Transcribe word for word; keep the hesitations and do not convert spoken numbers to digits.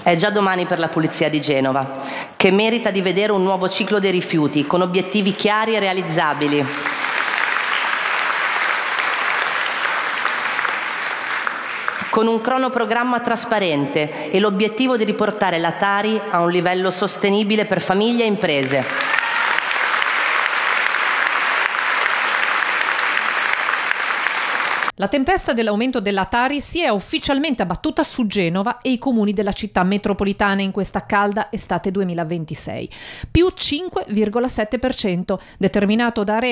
È già domani per la Pulizia di Genova, che merita di vedere un nuovo ciclo dei rifiuti, con obiettivi chiari e realizzabili. Con un cronoprogramma trasparente e l'obiettivo di riportare la Tari a un livello sostenibile per famiglie e imprese. La tempesta dell'aumento della Tari si è ufficialmente abbattuta su Genova e i comuni della città metropolitana in questa calda estate duemilaventisei. Più cinque virgola sette per cento, determinato da